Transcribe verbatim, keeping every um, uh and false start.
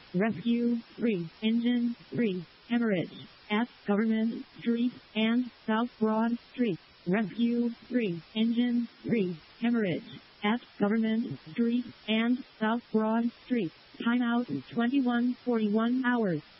Rescue three, Engine three, Hemorrhage, at Government Street and South Broad Street. Rescue three, Engine three, Hemorrhage, at Government Street and South Broad Street. Timeout twenty-one forty-one hours.